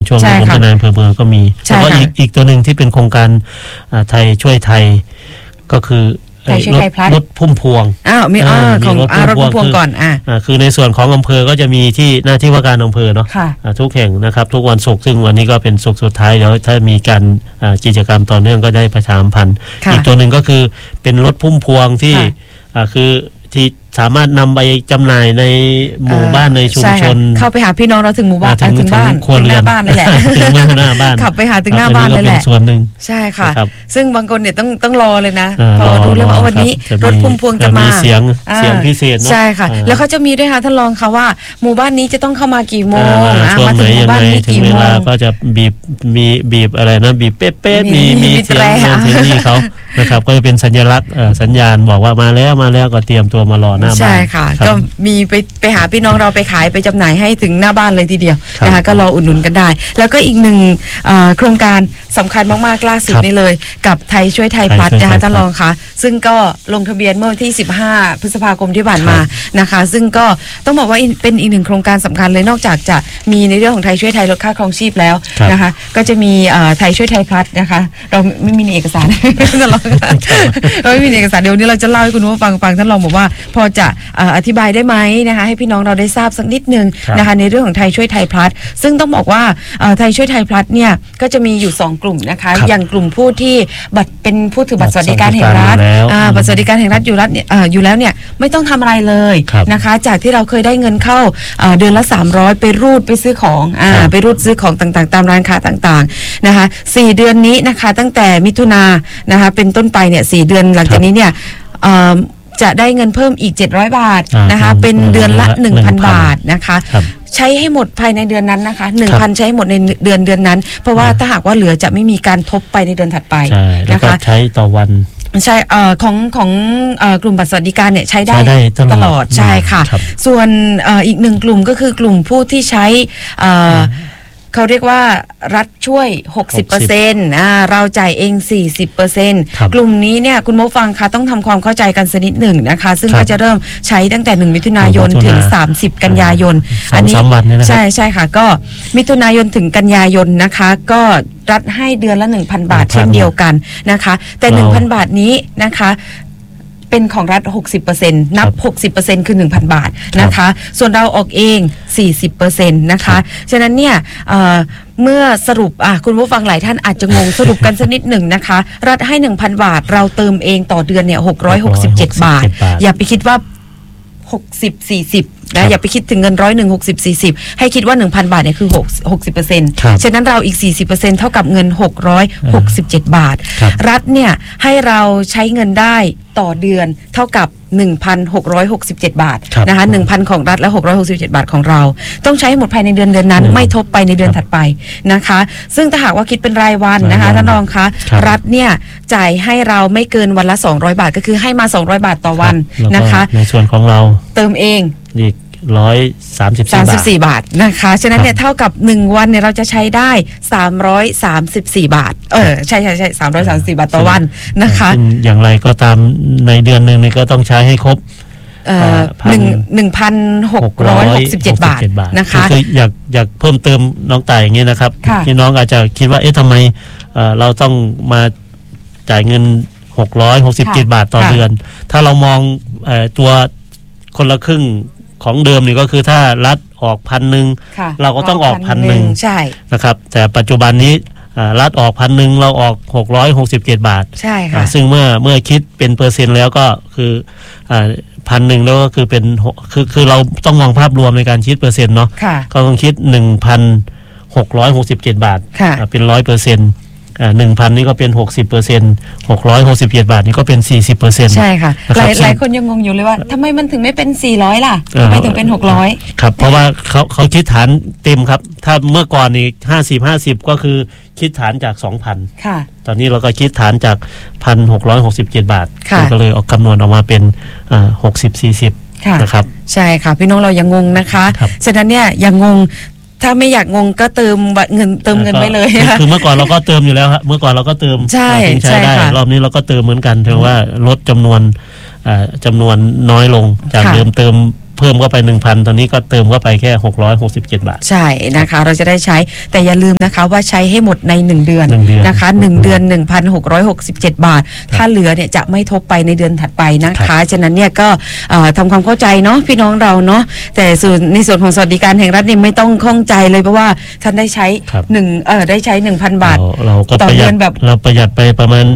ช่วงที่ผมเป็นนายอำเภอเมืองก็มีแล้วก็อีกตัวหนึ่งที่เป็นโครงการไทยช่วยไทยก็คือรถพุ่มพวงมีของรถพุ่มพวงก่อนคือในส่วนของอำเภอก็จะมีที่หน้าที่ว่าการอำเภอเนาะทุกแห่งนะครับทุกวันศุกร์ซึ่งวันนี้ก็เป็นศุกร์สุดท้ายแล้วถ้ามีการกิจกรรมต่อเนื่องก็ได้ประชาสัมพันธ์อีกตัวหนึ่งก็คือเป็นรถพุ่มพวงที่คือที่สามารถนำไปจำหน่ายในหมู่บ้านในชุมชนเข้าไปหาพี่น้องเราถึงหมู่บ้านถึงบ้านครัวเรือนบ้านนี่แหละถึงหน้าบ้านขับไปหาถึงหน้าบ้านนี่แหละส่วนหนึ่งใช่ค่ะซึ่งบางคนเนี่ยต้องรอเลยนะพอดูเรื่องว่าวันนี้รถพุ่มพวงจะมาเสียงพิเศษใช่ค่ะแล้วเขาจะมีด้วยค่ะท่านรองค่ะว่าหมู่บ้านนี้จะต้องเข้ามากี่โมงมาถึงหมู่บ้านนี้กี่โมงก็จะบีบอะไรนะบีบเป๊ะๆมีเสียงที่เขานะครับก็จะเป็นสัญลักษณ์สัญญาณบอกว่ามาแล้วก็เตรียมตัวมารอหน้าบ้านใช่ค่ะก็มีไปหาพี่น้องเราไปขายไปจำหน่ายให้ถึงหน้าบ้านเลยทีเดียวนะคะก็รออุดหนุนกันได้แล้วก็อีกหนึ่งโครงการสำคัญมากๆล่าสุดนี่เลยกับไทยช่วยไทยพลัสนะคะท่านรองคะซึ่งก็ลงทะเบียนเมื่อวันที่15พฤษภาคมที่ผ่านมานะคะซึ่งก็ต้องบอกว่าเป็นอีกหนึ่งโครงการสำคัญเลยนอกจากจะมีในเรื่องของไทยช่วยไทยลดค่าครองชีพแล้วนะคะก็จะมีไทยช่วยไทยพลัสนะคะเราไม่มีเอกสารเราไม่มีเอกสารเดี๋ยวนี้เราจะเล่าให้คุณผู้ฟังท่านรองบอกว่าพอจะอธิบายได้ไหมนะคะให้พี่น้องเราได้ทราบสักนิดนึงนะคะในเรื่องของไทยช่วยไทยพลัสซึ่งต้องบอกว่าไทยช่วยไทยพลัสเนี่ยก็จะมีอยู่2กลุ่มนะคะอย่างกลุ่มผู้ที่บัตรเป็นผู้ถือบัตรสวัสดิการแห่งรัฐบัตรสวัสดิการแห่งรัฐอยู่แล้วเนี่ยไม่ต้องทำอะไรเลยนะคะจากที่เราเคยได้เงินเข้าเดือนละ300ไปรูดไปซื้อของไปรูดซื้อของต่างๆตามร้านค้าต่างๆนะคะ4เดือนนี้นะคะตั้งแต่มิถุนายนนะคะเป็นต้นไปเนี่ย4เดือนหลังจากนี้เนี่ยจะได้เงินเพิ่มอีก700 บาทนะคะเป็นเดือนละ 1,000 บาทนะคะใช้ให้หมดภายในเดือนนั้นนะคะ 1,000 ใช้ให้หมดในเดือนนั้นเพราะว่าถ้าหากว่าเหลือจะไม่มีการทบไปในเดือนถัดไปนะคะใช้ต่อวันใช่ของกลุ่มบัตรสวัสดิการเนี่ยใช้ได้ตลอดใช่ค่ะส่วนอีกหนึ่งกลุ่มก็คือกลุ่มผู้ที่ใช้เขาเรียกว่ารัฐช่วย 60% เราจ่ายเอง 40% กลุ่มนี้เนี่ยคุณผู้ฟังคะต้องทำความเข้าใจกันสักนิดหนึ่งนะคะซึ่งก็จะเริ่มใช้ตั้งแต่1มิถุนายนถึง30กันยายนอันนี้ใช่ค่ะก็มิถุนายนถึงกันยายนนะคะก็รัฐให้เดือนละ 1,000 บาทเช่นเดียวกันนะคะแต่ 1,000 บาทนี้นะคะเป็นของรัฐ 60% นับ 60% คือ 1,000 บาทนะคะส่วนเราออกเอง 40% นะคะฉะนั้นเนี่ยเมื่อสรุปคุณผู้ฟังหลายท่านอาจจะงงสรุปกันสักนิดหนึ่งนะคะรัฐให้ 1,000 บาทเราเติมเองต่อเดือนเนี่ย667 บาทอย่าไปคิดว่า60-40นะอย่าไปคิดถึงเงิน100 60-40ให้คิดว่า 1,000 บาทเนี่ยคือ60%ฉะนั้นเราอีก 40% เท่ากับเงิน667 บาทรัฐเนี่ยให้เราใช้เงินได้ต่อเดือนเท่ากับ 1,667 บาทนะคะ 1,000 ของรัฐและ667 บาทของเราต้องใช้หมดภายในเดือนนั้นไม่ทบไปในเดือนถัดไปนะคะซึ่งถ้าหากว่าคิดเป็นรายวันนะคะท่านรองคะรัฐเนี่ยจ่ายให้เราไม่เกินวันละ200 บาทก็คือให้มา200 บาทต่อวันนะคะในส่วนของเราเติมเองอีก134 บาทนะคะฉะนั้นเนี่ยเท่ากับ1วันเนี่ยเราจะใช้ได้334 บาทใช่334 บาทต่อวันนะคะอย่างไรก็ตามในเดือนนึงนี่ก็ต้องใช้ให้ครบ 1,667 บาทนะคะคืออยากเพิ่มเติมน้องต่ายอย่างนี้นะครับพี่น้องอาจจะคิดว่าทำไมเราต้องมาจ่ายเงิน667 บาทต่อเดือนถ้าเรามองตัวคนละครึ่งของเดิมนี่ก็คือถ้ารัฐออก1,000เราก็ต้องออก1,000ใช่นะครับแต่ปัจจุบันนี้รัฐออก1,000เราออก667 บาทใช่ค่ะซึ่งเมื่อคิดเป็นเปอร์เซ็นต์แล้วก็คือ1,000แล้วก็คือเป็นคือเราต้องมองภาพรวมในการคิดเปอร์เซ็นต์เนาะก็ต้องคิด 1,667 บาทเป็น 100%1,000 นี่ก็เป็น 60% 667 บาทนี่ก็เป็น 40% ใช่ค่ะหลายคนยังงงอยู่เลยว่าทำไมมันถึงไม่เป็น400ล่ะทำไมถึงเป็น600 ครับเพราะว่าเขาคิดฐานเต็มครับถ้าเมื่อก่อนนี่50ก็คือคิดฐานจาก 2,000 ค่ะตอนนี้เราก็คิดฐานจาก 1,667 บาทก็เลยออกคำนวณออกมาเป็น60-40นะครับใช่ค่ะพี่น้องเรายังงงนะคะฉะนั้นเนี่ยยังงงถ้าไม่อยากงงก็เติมเงินไปเลยคือเมื่อก่อนเราก็เติมอยู่แล้วครับเมื่อก่อนเราก็เติมใช่ได้รอบนี้เราก็เติมเหมือนกันเพียงว่าลดจำนวนน้อยลงจากเดิมเติมเพิ่มเข้าไป 1,000 ตอนนี้ก็เติมเข้าไปแค่667 บาทใช่นะคะเราจะได้ใช้แต่อย่าลืมนะคะว่าใช้ให้หมดใน1เดือนนะคะ1เดือน 1,667 บาทถ้าเหลือเนี่ยจะไม่ทบไปในเดือนถัดไปนะคะฉะนั้นเนี่ยก็ทำความเข้าใจเนาะพี่น้องเราเนาะแต่ในส่วนของสวัสดิการแห่งรัฐนี่ไม่ต้องข้องใจเลยเพราะว่าท่านได้ใช้ได้ใช้ 1,000 บาทเราก็ประหยัดแบบเราประหยัดไปประมาณ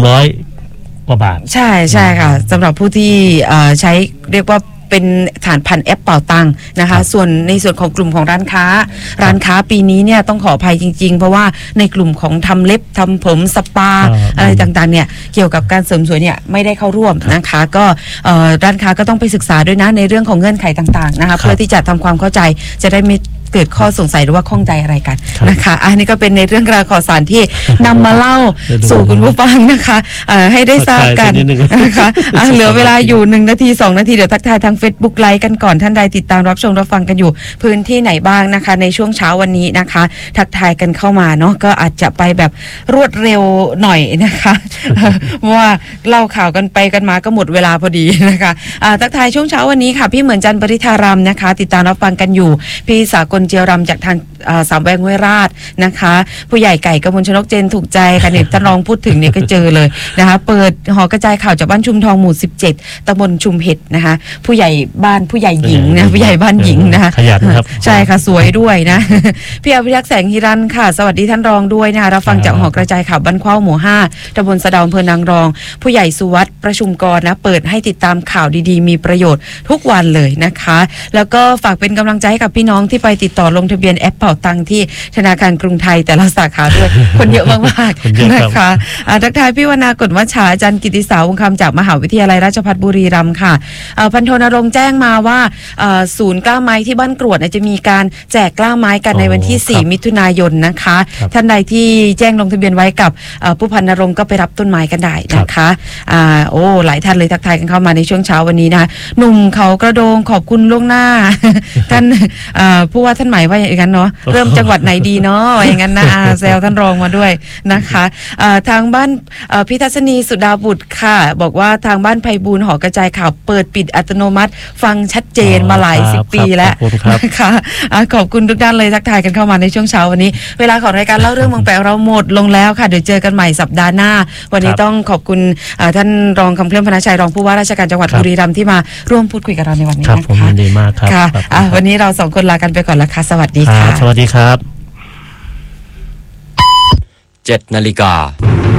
300 กว่าบาทใช่ค่ะสำหรับผู้ที่ใช้เรียกว่าเป็นฐานพันแอปเป่าตังนะคะส่วนในส่วนของกลุ่มของร้านค้าปีนี้เนี่ยต้องขออภัยจริงๆเพราะว่าในกลุ่มของทำเล็บทำผมสปาอะไรต่างๆเนี่ยเกี่ยวกับการเสริมสวยเนี่ยไม่ได้เข้าร่วมนะคะก็ร้านค้าก็ต้องไปศึกษาด้วยนะในเรื่องของเงื่อนไขต่างๆนะคะเพื่อที่จะทำความเข้าใจจะได้ไม่เกิดข้อสงสัยหรือว่าข้องใจอะไรกันนะคะอันนี้ก็เป็นในเรื่องราวข่าวสารที่นำมาเล่าสู่คุณผู้ฟังนะคะให้ได้ทราบกันนะคะเหลือเวลาอยู่1 นาที 2 นาทีเดี๋ยวทักทายทาง Facebook ไลฟ์กันก่อนท่านใดติดตามรับชมรับฟังกันอยู่พื้นที่ไหนบ้างนะคะในช่วงเช้าวันนี้นะคะทักทายกันเข้ามาเนาะก็อาจจะไปแบบรวดเร็วหน่อยนะคะเพราะว่าเล่าข่าวกันไปกันมาก็หมดเวลาพอดีนะคะทักทายช่วงเช้าวันนี้ค่ะพี่เหมือนจันทร์ปริธารามนะคะติดตามรับฟังกันอยู่พี่สากลเจียวรำจากทางสามแวงห้วยราชนะคะผู้ใหญ่ไก่กมลชนกเจนถูกใจค่ะเนี่ยท่านรองพูดถึงเนี่ยก็เจอเลยนะคะเปิดหอกระจายข่าวจากบ้านชุมทองหมู่17ตำบลชุมเห็ดนะคะผู้ใหญ่บ้านผู้ใหญ่หญิงนะผู้ใหญ่บ้านหญิงนะคะขยันครับใช่ค่ะสวยด้วยนะพี่อภิรักษ์แสงฮิรันค่ะสวัสดีท่านรองด้วยนะคะรับฟังจากหอกระจายข่าวบ้านเข้าหมู่5ตำบลสะเดาอำเภอนางรองผู้ใหญ่สุวัฒน์ประชุมกรนะเปิดให้ติดตามข่าวดีๆมีประโยชน์ทุกวันเลยนะคะแล้วก็ฝากเป็นกำลังใจให้กับพี่น้องที่ไปติดต่อลงทะเบียนแอปเป่าตังที่ธนาคารกรุงไทยแต่ละสาขาด้วย คนเยอะมากๆนะคะทักทายพี่วรรณากฎวัชชาอาจารย์กิติสาววงคำจากมหาวิทยาลัยราชภัฏบุรีรัมย์ค่ะพันโทนรงค์แจ้งมาว่าศูนย์กล้าไม้ที่บ้านกรวดจะมีการแจกกล้าไม้กันในวันที่4 มิถุนายนนะคะท่านใดที่แจ้งลงทะเบียนไว้กับผู้พันนรงค์ก็ไปรับต้นไม้กันได้นะคะโอ้หลายท่านเลยทักทายกันเข้ามาในช่วงเช้าวันนี้นะหนุ่มเขากระโดงขอบคุณล่วงหน้าท่านผู้ว่าท่านหมายว่าอย่างนั้นเนาะเริ่มจังหวัดไหนดีเนาะอย่างนั้นนะแซวท่านรองมาด้วยนะคะทางบ้านพิทัศนีสุดาบุตรค่ะบอกว่าทางบ้านไพบูลย์หอกระจายข่าวเปิดปิดอัตโนมัติฟังชัดเจนมาหลาย10 ปีแล้วนะคะขอบคุณทุกท่านเลยทักทายกันเข้ามาในช่วงเช้าวันนี้เวลาของรายการเล่าเรื่องเมืองแปลเราหมดลงแล้วค่ะเดี๋ยวเจอกันใหม่สัปดาห์หน้าวันนี้ต้องขอบคุณท่านรองคำเคลื่อนพนชัยรองผู้ว่าราชการจังหวัดบุรีรัมย์ที่มาร่วมพูดคุยกับเราในวันนี้นะคะผมยินดีมากครับค่ะวันนี้เรา2 คนลากันไปก่อนแล้วค่ะสวัสดีค่ะสวัสดีครับ 7 นาฬิกา